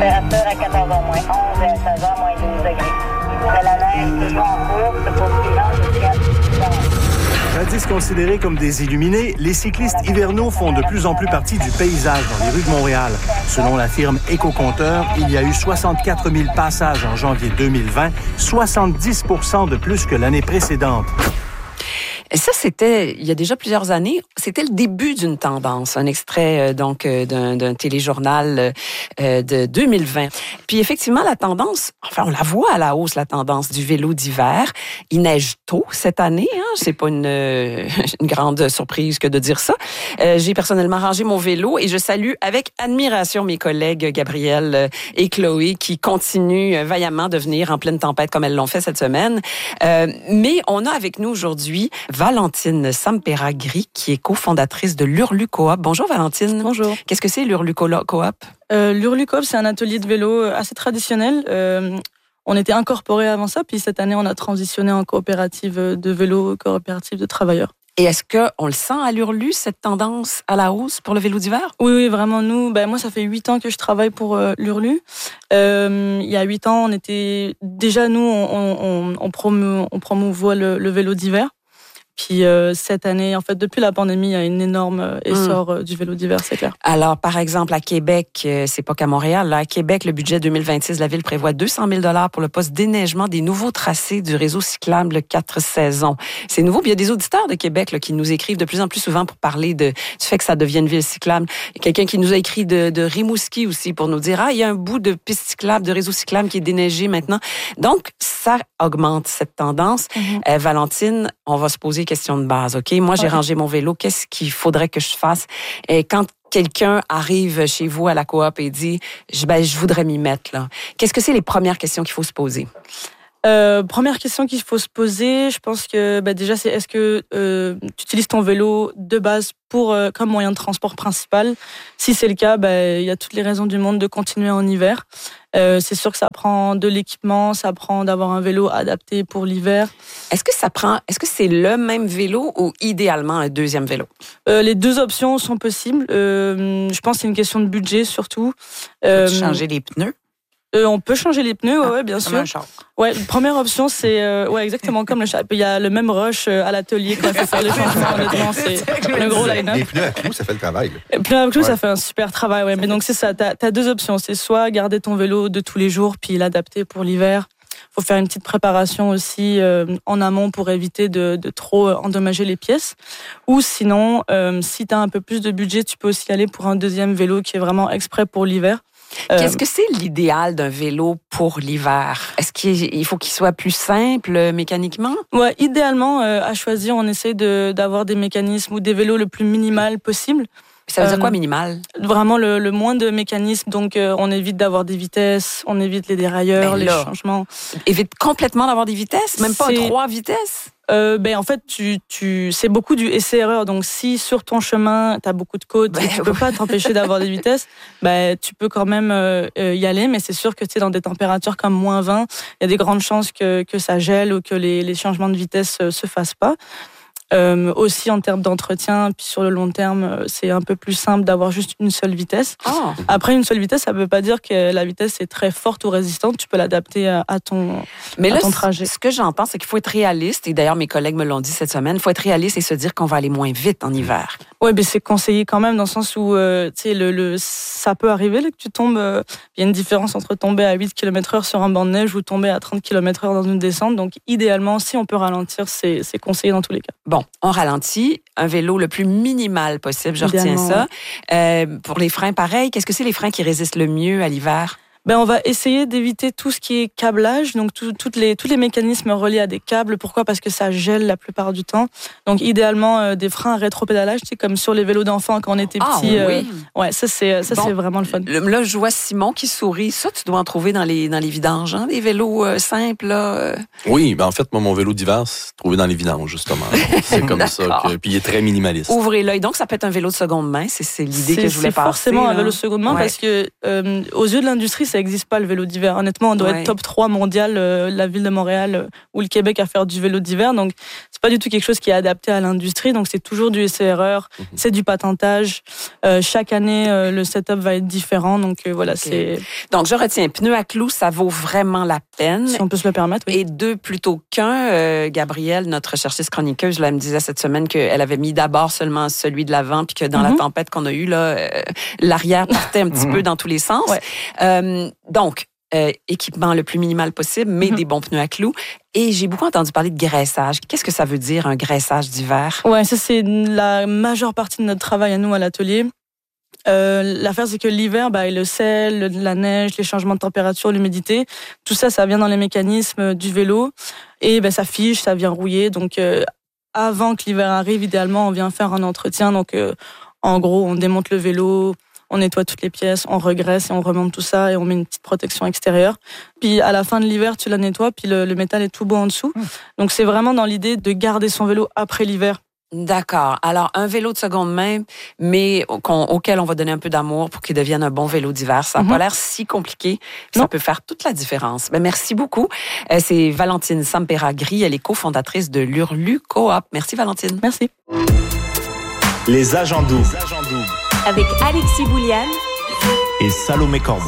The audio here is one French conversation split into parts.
Température à 14h moins 11 et à 16h moins 12 degrés. De la neige toujours en cours, poursuivant jusqu'à 6h. Jadis considérés comme des illuminés, les cyclistes hivernaux font de plus en plus partie du paysage dans les rues de Montréal. Selon la firme Éco-Compteur, il y a eu 64 000 passages en janvier 2020, 70 % de plus que l'année précédente. Et ça, c'était, il y a déjà plusieurs années, c'était le début d'une tendance, un extrait d'un téléjournal de 2020. Puis effectivement, la tendance, enfin, on la voit à la hausse, la tendance du vélo d'hiver. Il neige tôt cette année, hein, c'est pas une grande surprise que de dire ça. J'ai personnellement rangé mon vélo et je salue avec admiration mes collègues Gabrielle et Chloé qui continuent vaillamment de venir en pleine tempête comme elles l'ont fait cette semaine. Mais on a avec nous aujourd'hui Valentine Sampera-Gris, qui est cofondatrice de l'Hurlu Coop. Bonjour Valentine. Bonjour. Qu'est-ce que c'est l'Hurlu Coop? L'Hurlu Coop, c'est un atelier de vélo assez traditionnel. On était incorporés avant ça, puis cette année, on a transitionné en coopérative de vélo, coopérative de travailleurs. Et est-ce qu'on le sent à l'Hurlu, cette tendance à la hausse pour le vélo d'hiver? Oui, vraiment. Nous, moi, ça fait 8 ans que je travaille pour l'Hurlu. Il y a 8 ans, on était déjà, nous, on promouvoit le vélo d'hiver. Puis cette année, en fait, depuis la pandémie, il y a une énorme essor du vélo d'hiver, c'est clair. Alors, par exemple, à Québec, c'est pas qu'à Montréal. Là, à Québec, le budget 2026 de la ville prévoit 200 000 $ pour le post-déneigement des nouveaux tracés du réseau cyclable 4 saisons. C'est nouveau. Puis il y a des auditeurs de Québec là, qui nous écrivent de plus en plus souvent pour parler du fait que ça devienne ville cyclable. Il y a quelqu'un qui nous a écrit de Rimouski aussi pour nous dire il y a un bout de piste cyclable, de réseau cyclable qui est déneigé maintenant. Donc, ça augmente cette tendance. Valentine, on va se poser question de base, OK? Moi, j'ai rangé mon vélo. Qu'est-ce qu'il faudrait que je fasse? Et quand quelqu'un arrive chez vous à la coop et dit je voudrais m'y mettre, là. Qu'est-ce que c'est les premières questions qu'il faut se poser? Première question qu'il faut se poser, je pense que déjà, c'est est-ce que tu utilises ton vélo de base comme moyen de transport principal? Si c'est le cas, il y a toutes les raisons du monde de continuer en hiver. C'est sûr que ça prend de l'équipement, ça prend d'avoir un vélo adapté pour l'hiver. Est-ce que c'est le même vélo ou idéalement un deuxième vélo? Les deux options sont possibles. Je pense que c'est une question de budget surtout. Peux-tu changer les pneus? On peut changer les pneus, ouais, bien sûr. Comme un char. Ouais, première option, c'est exactement comme le char. Il y a le même rush à l'atelier quand il faut faire les changements. Honnêtement, c'est le gros line-up. Les pneus à clous, ça fait le travail. Les pneus à clous, ça fait un super travail. Ouais. Mais donc c'est ça. T'as deux options. C'est soit garder ton vélo de tous les jours puis l'adapter pour l'hiver. Faut faire une petite préparation aussi en amont pour éviter de trop endommager les pièces. Ou sinon, si t'as un peu plus de budget, tu peux aussi aller pour un deuxième vélo qui est vraiment exprès pour l'hiver. Qu'est-ce que c'est l'idéal d'un vélo pour l'hiver? Est-ce qu'il faut qu'il soit plus simple mécaniquement? Ouais, idéalement, à choisir, on essaie d'avoir des mécanismes ou des vélos le plus minimal possible. Ça veut dire quoi, minimal? Vraiment le moins de mécanismes. Donc, on évite d'avoir des vitesses, on évite les dérailleurs, les changements. Évite complètement d'avoir des vitesses? Même pas 3 vitesses? En fait, c'est beaucoup du essai-erreur. Donc, si sur ton chemin, t'as beaucoup de côtes et tu peux pas t'empêcher d'avoir des vitesses, tu peux quand même y aller. Mais c'est sûr que dans des températures comme moins 20, il y a des grandes chances que ça gèle ou que les changements de vitesse se fassent pas. Aussi en termes d'entretien, puis sur le long terme, c'est un peu plus simple d'avoir juste une seule vitesse. Après, une seule vitesse, ça ne veut pas dire que la vitesse est très forte ou résistante. Tu peux l'adapter à ton trajet. Ce que j'entends, c'est qu'il faut être réaliste. Et d'ailleurs, mes collègues me l'ont dit cette semaine. Il faut être réaliste et se dire qu'on va aller moins vite en hiver. Oui, mais c'est conseillé quand même dans le sens où ça peut arriver là, que tu tombes. Il y a une différence entre tomber à 8 km/h sur un banc de neige ou tomber à 30 km/h dans une descente. Donc, idéalement, si on peut ralentir, c'est conseillé dans tous les cas. Bon, on ralentit, un vélo le plus minimal possible, je retiens ça. Pour les freins, pareil, qu'est-ce que c'est les freins qui résistent le mieux à l'hiver? On va essayer d'éviter tout ce qui est câblage, donc tous les mécanismes reliés à des câbles. Pourquoi? Parce que ça gèle la plupart du temps. Donc idéalement des freins à rétropédalage, comme sur les vélos d'enfants quand on était petit. Oui. Ouais, ça c'est vraiment le fun. Là, je vois Simon qui sourit. Ça, tu dois en trouver dans les vidanges, hein, des vélos simples là. Oui, en fait, moi mon vélo d'hiver, c'est trouvé dans les vidanges justement. C'est comme ça. Puis il est très minimaliste. Ouvrez l'œil. Donc ça peut être un vélo de seconde main. C'est l'idée que je voulais passer. C'est forcément un vélo de seconde main parce que aux yeux de l'industrie, ça n'existe pas le vélo d'hiver. Honnêtement, on doit être top 3 mondial, la ville de Montréal ou le Québec à faire du vélo d'hiver. Donc, c'est pas du tout quelque chose qui est adapté à l'industrie. Donc, c'est toujours du essai-erreur, c'est du patentage. Chaque année, le setup va être différent. Donc, voilà, c'est... Donc, je retiens, pneus à clous, ça vaut vraiment la peine. Si on peut se le permettre, oui. Et 2 plutôt qu'un. Gabrielle, notre recherchiste chroniqueuse, là, elle me disait cette semaine qu'elle avait mis d'abord seulement celui de l'avant, puis que dans la tempête qu'on a eue, là, l'arrière partait un petit peu dans tous les sens. Ouais. Donc, équipement le plus minimal possible, mais des bons pneus à clous. Et j'ai beaucoup entendu parler de graissage. Qu'est-ce que ça veut dire, un graissage d'hiver? Ouais, ça, c'est la majeure partie de notre travail à nous, à l'atelier. L'affaire, c'est que l'hiver, le sel, la neige, les changements de température, l'humidité, tout ça, ça vient dans les mécanismes du vélo. Et ça fiche, ça vient rouiller. Donc, avant que l'hiver arrive, idéalement, on vient faire un entretien. Donc, en gros, on démonte le vélo, on nettoie toutes les pièces, on regraisse et on remonte tout ça et on met une petite protection extérieure. Puis à la fin de l'hiver, tu la nettoies, puis le métal est tout beau en dessous. Donc c'est vraiment dans l'idée de garder son vélo après l'hiver. D'accord. Alors, un vélo de seconde main, mais auquel on va donner un peu d'amour pour qu'il devienne un bon vélo d'hiver. Ça n'a pas l'air si compliqué. Ça peut faire toute la différence. Merci beaucoup. C'est Valentine Sampera-Gris. Elle est cofondatrice de l'Hurlu Coop. Merci, Valentine. Merci. Les agents doubles. Avec Alexis Bouliane et Salomé Corbeau.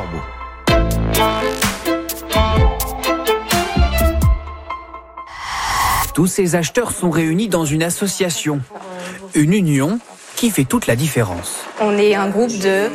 Tous ces acheteurs sont réunis dans une association, une union qui fait toute la différence. On est un groupe de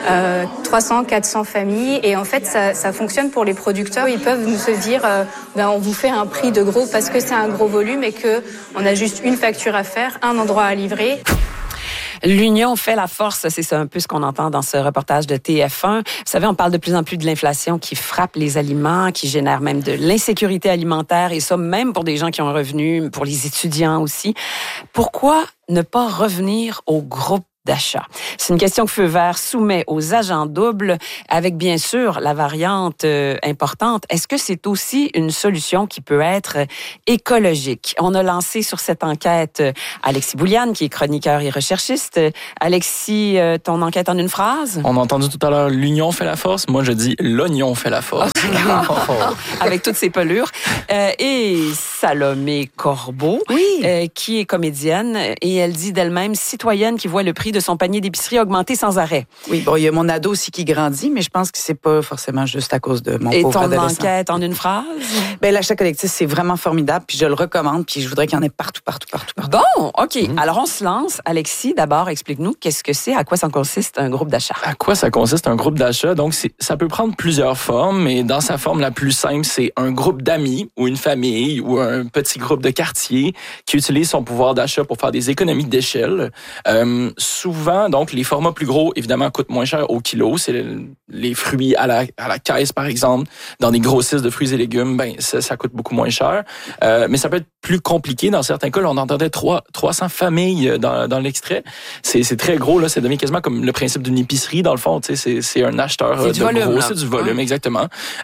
300-400 familles et en fait ça fonctionne pour les producteurs. Ils peuvent nous se dire on vous fait un prix de gros parce que c'est un gros volume et qu'on a juste une facture à faire, un endroit à livrer. L'union fait la force, c'est ça un peu ce qu'on entend dans ce reportage de TF1. Vous savez, on parle de plus en plus de l'inflation qui frappe les aliments, qui génère même de l'insécurité alimentaire, et ça même pour des gens qui ont un revenu, pour les étudiants aussi. Pourquoi ne pas revenir au groupe d'achat? C'est une question que Feu Vert soumet aux agents doubles avec, bien sûr, la variante importante. Est-ce que c'est aussi une solution qui peut être écologique? On a lancé sur cette enquête Alexis Bouliane, qui est chroniqueur et recherchiste. Alexis, ton enquête en une phrase? On a entendu tout à l'heure, l'union fait la force. Moi, je dis l'oignon fait la force. Avec toutes ses pelures. Et Salomé Corbeau, qui est comédienne, et elle dit d'elle-même citoyenne qui voit le prix de son panier d'épicerie augmenter sans arrêt. Oui, bon, il y a mon ado aussi qui grandit, mais je pense que c'est pas forcément juste à cause de mon pauvre adolescent. Et ton enquête en une phrase? L'achat collectif, c'est vraiment formidable, puis je le recommande, puis je voudrais qu'il y en ait partout. Bon, OK. Alors, on se lance. Alexis, d'abord, explique-nous qu'est-ce que c'est, à quoi ça consiste un groupe d'achat? À quoi ça consiste un groupe d'achat? Donc, ça peut prendre plusieurs formes, mais dans sa forme la plus simple, c'est un groupe d'amis ou une famille ou un petit groupe de quartier qui utilise son pouvoir d'achat pour faire des économies d'échelle. Souvent, donc, les formats plus gros, évidemment, coûtent moins cher au kilo. C'est les fruits à la caisse, par exemple. Dans des grossistes de fruits et légumes, ça coûte beaucoup moins cher. Mais ça peut être plus compliqué. Dans certains cas, là, on entendait 300 familles dans l'extrait. C'est très gros, là. C'est devenu quasiment comme le principe d'une épicerie, dans le fond. C'est un acheteur de volume, gros. C'est du volume, exactement.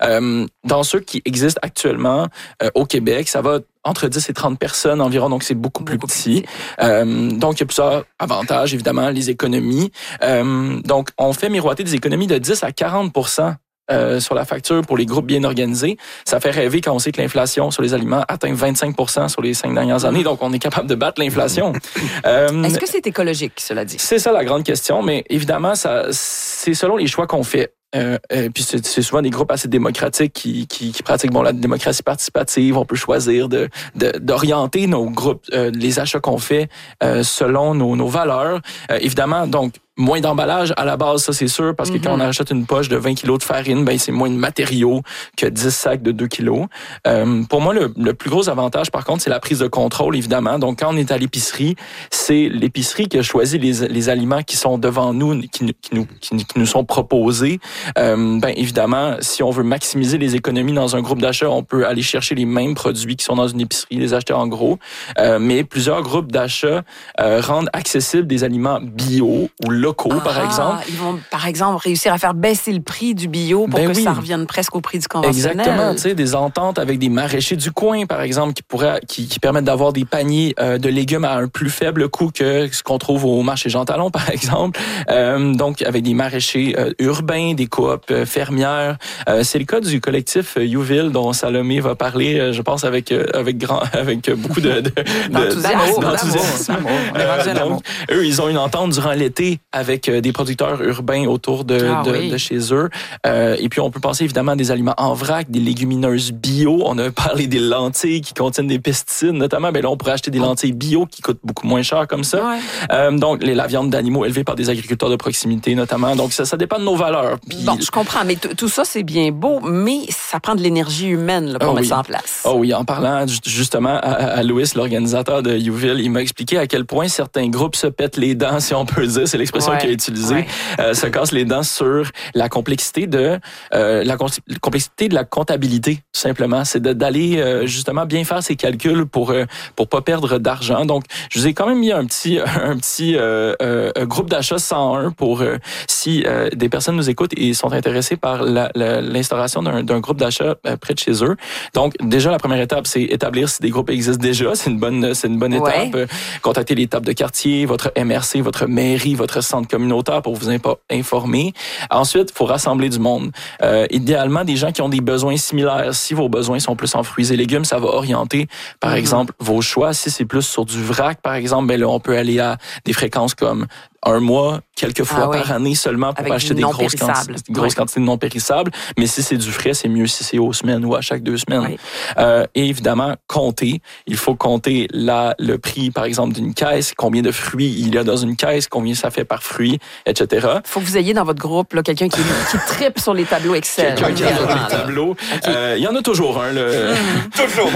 Dans ceux qui existent actuellement au Québec, ça va entre 10 et 30 personnes environ, donc c'est beaucoup plus petit. Donc, il y a plusieurs avantages, évidemment, les économies. Donc, on fait miroiter des économies de 10 à 40% sur la facture pour les groupes bien organisés. Ça fait rêver quand on sait que l'inflation sur les aliments atteint 25% sur les 5 dernières années, donc on est capable de battre l'inflation. Est-ce que c'est écologique, cela dit? C'est ça la grande question, mais évidemment, c'est selon les choix qu'on fait. Puis c'est souvent des groupes assez démocratiques qui pratiquent la démocratie participative. On peut choisir d'orienter nos groupes, les achats qu'on fait selon nos valeurs. Évidemment, donc moins d'emballage à la base, ça c'est sûr, parce que quand on achète une poche de 20 kilos de farine, c'est moins de matériaux que 10 sacs de 2 kilos. Pour moi, le plus gros avantage, par contre, c'est la prise de contrôle, évidemment. Donc, quand on est à l'épicerie, c'est l'épicerie qui a choisi les aliments qui sont devant nous, qui nous sont proposés. Évidemment, si on veut maximiser les économies dans un groupe d'achat, on peut aller chercher les mêmes produits qui sont dans une épicerie, les acheter en gros. Mais plusieurs groupes d'achat rendent accessibles des aliments bio ou locaux, par exemple. Ils vont, par exemple, réussir à faire baisser le prix du bio pour que ça revienne presque au prix du conventionnel. Exactement. Tu sais, des ententes avec des maraîchers du coin, par exemple, qui permettent d'avoir des paniers de légumes à un plus faible coût que ce qu'on trouve au marché Jean Talon, par exemple. Donc, avec des maraîchers urbains, des coops fermières. C'est le cas du collectif Youville dont Salomé va parler, je pense, avec beaucoup d'enthousiasme. Donc, eux, ils ont une entente durant l'été avec des producteurs urbains autour de chez eux. Et puis, on peut penser évidemment à des aliments en vrac, des légumineuses bio. On a parlé des lentilles qui contiennent des pesticides, notamment. Ben là, on pourrait acheter des lentilles bio qui coûtent beaucoup moins cher comme ça. Donc, la viande d'animaux élevée par des agriculteurs de proximité, notamment. Donc, ça dépend de nos valeurs. Puis, bon, je comprends, mais tout ça, c'est bien beau, mais ça prend de l'énergie humaine là, pour mettre ça en place. Oh oui, en parlant justement à Louis, l'organisateur de Youville, il m'a expliqué à quel point certains groupes se pètent les dents, si on peut dire, c'est l'expression qu'il a utilisée, se cassent les dents sur la complexité de la comptabilité, tout simplement. C'est d'aller justement bien faire ses calculs pour pas perdre d'argent. Donc, je vous ai quand même mis un petit groupe d'achat 101 pour si des personnes nous écoutent et sont intéressées par l'instauration d'un groupe d'achat près de chez eux. Donc, déjà, la première étape, c'est établir si des groupes existent déjà. C'est une bonne étape. Contacter les tables de quartier, votre MRC, votre mairie, votre centre communautaire pour vous informer. Ensuite, il faut rassembler du monde. Idéalement, des gens qui ont des besoins similaires. Si vos besoins sont plus en fruits et légumes, ça va orienter, par exemple, vos choix. Si c'est plus sur du vrac, par exemple, ben là, on peut aller à des fréquences comme un mois, quelques fois par année seulement pour acheter des grosses quantités de non périssables. Mais si c'est du frais, c'est mieux si c'est aux semaines ou à chaque 2 semaines. Et évidemment, compter. Il faut compter le prix, par exemple, d'une caisse, combien de fruits il y a dans une caisse, combien ça fait par fruit, etc. Il faut que vous ayez dans votre groupe là, quelqu'un qui trippe sur les tableaux Excel. Quelqu'un qui a sur les tableaux. Il y en a toujours un. Toujours.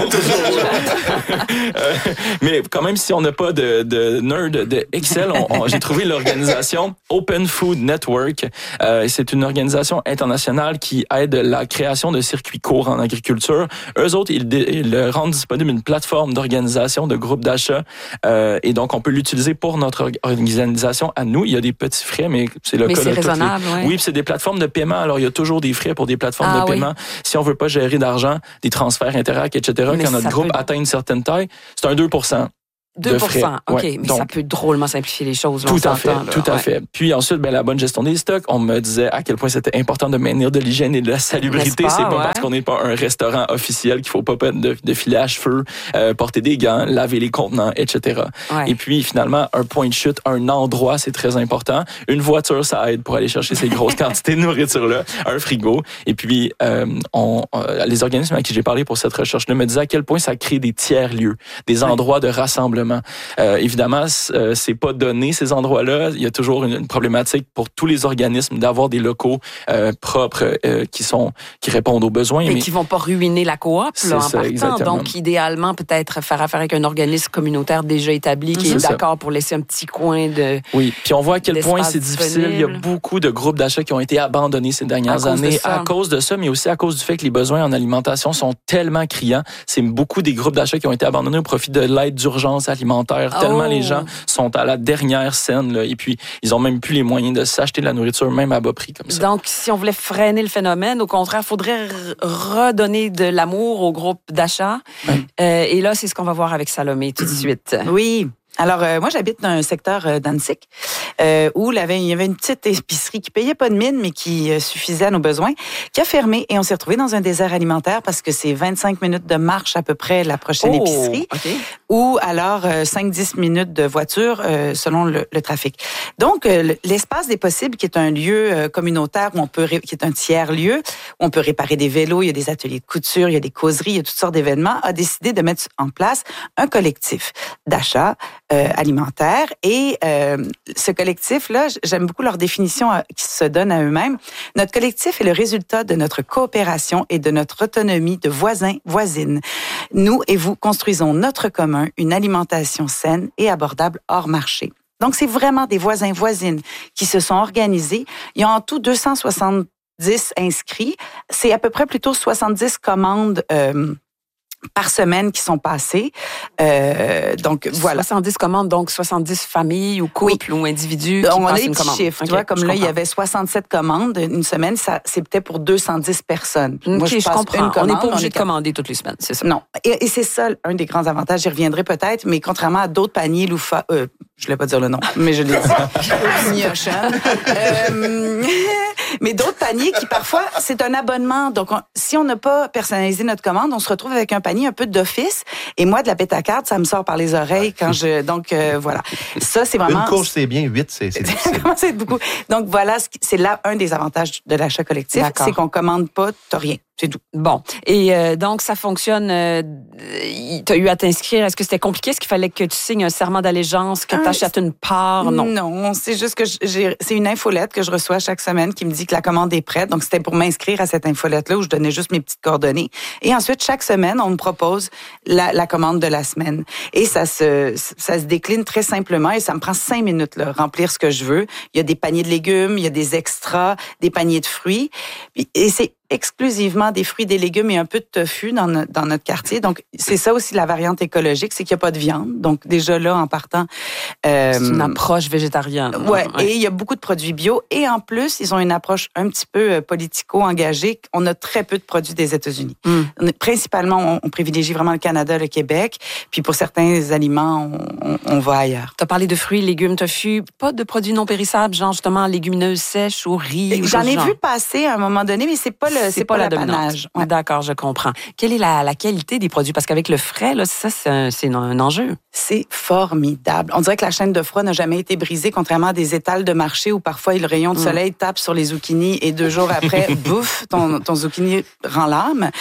Mais quand même, si on n'a pas de nerd de Excel, j'ai trouvé l'organisation Open Food Network. C'est une organisation internationale qui aide la création de circuits courts en agriculture. Eux autres, ils rendent disponible une plateforme d'organisation de groupes d'achat. Et donc, on peut l'utiliser pour notre organisation à nous. Il y a des petits frais, mais c'est le cas de toutes les... Mais c'est raisonnable, Oui, puis c'est des plateformes de paiement. Alors, il y a toujours des frais pour des plateformes de paiement. Si on veut pas gérer d'argent, des transferts Interac, etc., quand notre groupe atteint une certaine taille, c'est un 2%. 2%, OK, mais donc, ça peut drôlement simplifier les choses. Là, tout à fait. Puis ensuite, la bonne gestion des stocks. On me disait à quel point c'était important de maintenir de l'hygiène et de la salubrité. C'est pas parce qu'on n'est pas un restaurant officiel qu'il faut pas de filet à cheveux, porter des gants, laver les contenants, etc. Et puis finalement, un point de chute, un endroit, c'est très important. Une voiture, ça aide pour aller chercher ces grosses quantités de nourriture-là. Un frigo. Et puis, les organismes à qui j'ai parlé pour cette recherche-là me disaient à quel point ça crée des tiers-lieux, des endroits de rassemblement. Évidemment, c'est pas donné ces endroits-là. Il y a toujours une problématique pour tous les organismes d'avoir des locaux propres qui répondent aux besoins. Mais qui vont pas ruiner la coop là, en partant. Exactement. Donc, idéalement, peut-être faire affaire avec un organisme communautaire déjà établi qui est d'accord pour laisser un petit coin de... Oui, puis on voit à quel point c'est difficile. Il y a beaucoup de groupes d'achat qui ont été abandonnés ces dernières années à cause de ça, mais aussi à cause du fait que les besoins en alimentation sont tellement criants. C'est beaucoup des groupes d'achat qui ont été abandonnés au profit de l'aide d'urgence alimentaire, tellement les gens sont à la dernière scène, là, et puis ils ont même plus les moyens de s'acheter de la nourriture, même à bas prix comme ça. Donc, si on voulait freiner le phénomène, au contraire, il faudrait redonner de l'amour au groupe d'achat. Et là, c'est ce qu'on va voir avec Salomé tout de suite. Oui. Alors, moi, j'habite dans un secteur d'Annecy où il y avait une petite épicerie qui payait pas de mine, mais qui suffisait à nos besoins, qui a fermé et on s'est retrouvé dans un désert alimentaire parce que c'est 25 minutes de marche à peu près la prochaine épicerie ou alors 5-10 minutes de voiture selon le trafic. Donc, l'espace des possibles, qui est un lieu communautaire qui est un tiers-lieu, où on peut réparer des vélos, il y a des ateliers de couture, il y a des causeries, il y a toutes sortes d'événements, a décidé de mettre en place un collectif d'achat alimentaire. Et ce collectif-là, j'aime beaucoup leur définition qui se donne à eux-mêmes. Notre collectif est le résultat de notre coopération et de notre autonomie de voisins, voisines. Nous et vous construisons notre commun, une alimentation saine et abordable hors marché. Donc, c'est vraiment des voisins, voisines qui se sont organisés. Il y a en tout 270 inscrits. C'est à peu près plutôt 70 commandes par semaine qui sont passées. Donc, voilà. 70 commandes, donc 70 familles ou couples ou individus qui on a passent des une petits commande. chiffres. Tu vois, comme là, il y avait 67 commandes une semaine. C'était pour 210 personnes. Moi, je comprends. On n'est pas obligé de commander toutes les semaines, c'est ça? Non. Et c'est ça, un des grands avantages. J'y reviendrai peut-être, mais contrairement à d'autres paniers Loufa... je ne voulais pas dire le nom, mais je l'ai dit. Mais d'autres paniers qui, parfois, c'est un abonnement. Donc, si on n'a pas personnalisé notre commande, on se retrouve avec un panier un peu d'office. Et moi, de la pétacarte, ça me sort par les oreilles quand je... Donc, voilà. Ça, c'est vraiment... Une course, c'est bien. 8, c'est difficile. C'est beaucoup. Donc, voilà, c'est là un des avantages de l'achat collectif. D'accord. C'est qu'on commande pas, t'as rien. C'est tout. Bon. Et donc, ça fonctionne. Tu as eu à t'inscrire. Est-ce que c'était compliqué? Est-ce qu'il fallait que tu signes un serment d'allégeance, que tu achètes une part? Non. Non, c'est juste que c'est une infolette que je reçois chaque semaine qui me dit que la commande est prête. Donc, c'était pour m'inscrire à cette infolette-là où je donnais juste mes petites coordonnées. Et ensuite, chaque semaine, on me propose la commande de la semaine. Et ça se décline très simplement et ça me prend 5 minutes, là, remplir ce que je veux. Il y a des paniers de légumes, il y a des extras, des paniers de fruits. Et c'est exclusivement des fruits, des légumes et un peu de tofu dans notre quartier. Donc, c'est ça aussi la variante écologique, c'est qu'il n'y a pas de viande. Donc, déjà là, en partant... c'est une approche végétarienne. Ouais, et il y a beaucoup de produits bio. Et en plus, ils ont une approche un petit peu politico-engagée. On a très peu de produits des États-Unis. Principalement, on privilégie vraiment le Canada, le Québec. Puis pour certains aliments, on va ailleurs. Tu as parlé de fruits, légumes, tofu. Pas de produits non périssables, genre justement légumineuses sèches ou riz? J'en ai vu passer à un moment donné, mais c'est pas l'apanage. Ouais. D'accord, je comprends. Quelle est la qualité des produits? Parce qu'avec le frais, là, ça, c'est un enjeu. C'est formidable. On dirait que la chaîne de froid n'a jamais été brisée, contrairement à des étals de marché où parfois le rayon de soleil tape sur les zucchinis et 2 jours après, bouf, ton zucchini rend l'âme.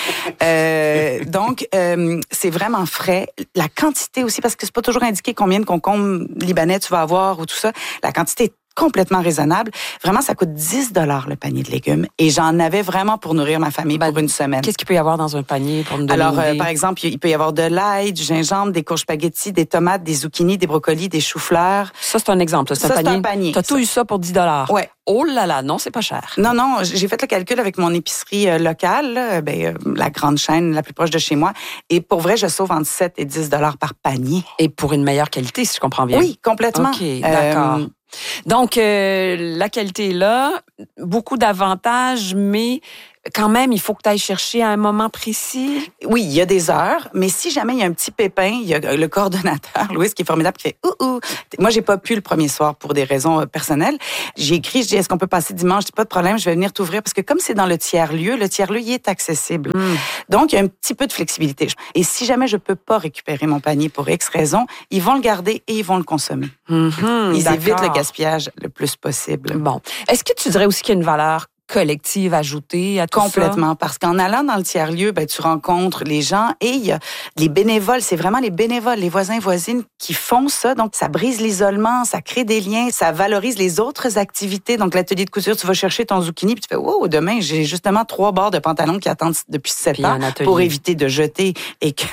Donc, c'est vraiment frais. La quantité aussi, parce que c'est pas toujours indiqué combien de concombres libanais tu vas avoir ou tout ça. La quantité est complètement raisonnable. Vraiment, ça coûte 10 $ le panier de légumes. Et j'en avais vraiment pour nourrir ma famille pour une semaine. Qu'est-ce qu'il peut y avoir dans un panier pour nous donner Alors, une idée? par exemple, il peut y avoir de l'ail, du gingembre, des courges spaghetti, des tomates, des zucchinis, des brocolis, des choux-fleurs. Ça, c'est un exemple. C'est un panier. Tu as tout eu ça pour 10 $. Ouais. Oh là là, non, c'est pas cher. Non, j'ai fait le calcul avec mon épicerie locale, la grande chaîne la plus proche de chez moi. Et pour vrai, je sauve entre 7 et 10 $ par panier. Et pour une meilleure qualité, si je comprends bien. Oui, complètement. OK, d'accord. Donc, la qualité est là, beaucoup d'avantages, mais quand même, il faut que tu ailles chercher à un moment précis. Oui, il y a des heures, mais si jamais il y a un petit pépin, il y a le coordonnateur, Louis, qui est formidable, qui fait « ouh ». Moi, j'ai pas pu le premier soir pour des raisons personnelles. J'ai écrit, je dis « Est-ce qu'on peut passer dimanche? » Je dis « Pas de problème, je vais venir t'ouvrir. » Parce que comme c'est dans le tiers-lieu, il est accessible. Donc, il y a un petit peu de flexibilité. Et si jamais je peux pas récupérer mon panier pour X raison, ils vont le garder et ils vont le consommer. Ils évitent le gaspillage le plus possible. Bon. Est-ce que tu dirais aussi qu'il y a une valeur collective ajoutée à tout complètement, parce qu'en allant dans le tiers-lieu, tu rencontres les gens et il y a les bénévoles, c'est vraiment les bénévoles, les voisins et voisines qui font ça, donc ça brise l'isolement, ça crée des liens, ça valorise les autres activités, donc l'atelier de couture, tu vas chercher ton zucchini puis tu fais « Wow, demain, j'ai justement 3 barres de pantalon qui attendent depuis 7 ans pour éviter de jeter et que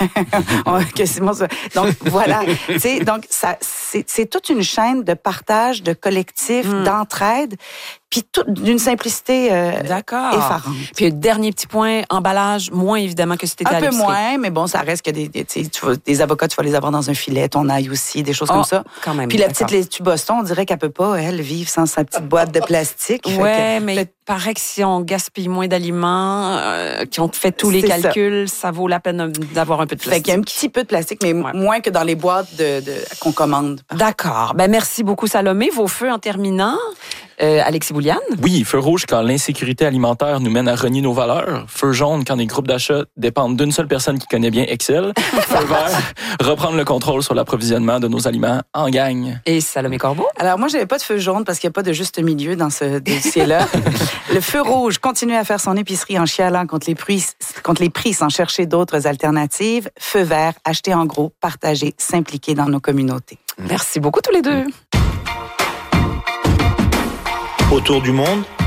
c'est bon ça. » Donc voilà, tu sais, donc ça, c'est toute une chaîne de partage, de collectif, d'entraide, puis d'une simplicité effarante. Puis dernier petit point, emballage, moins évidemment que si t'étais à l'épicerie. Un peu moins, mais bon, ça reste que des avocats, tu vas les avoir dans un filet, ton ail aussi, des choses comme ça. Quand même. Puis la petite laitue Boston, on dirait qu'elle peut pas, elle, vivre sans sa petite boîte de plastique. Ouais, mais il paraît que si on gaspille moins d'aliments, qu'on fait tous les calculs, ça vaut la peine d'avoir un peu de plastique. Fait qu'il y a un petit peu de plastique, mais moins que dans les boîtes qu'on commande. D'accord. Ben merci beaucoup, Salomé. Vos feux en terminant. Alexis Bouliane? Oui, feu rouge quand l'insécurité alimentaire nous mène à renier nos valeurs. Feu jaune quand les groupes d'achat dépendent d'une seule personne qui connaît bien Excel. Feu vert, reprendre le contrôle sur l'approvisionnement de nos aliments en gang. Et Salomé Corbeau? Alors moi, j'avais pas de feu jaune parce qu'il n'y a pas de juste milieu dans ce dossier-là. Le feu rouge, continuer à faire son épicerie en chialant contre les prix sans chercher d'autres alternatives. Feu vert, acheter en gros, partager, s'impliquer dans nos communautés. Merci beaucoup tous les deux. Autour du monde,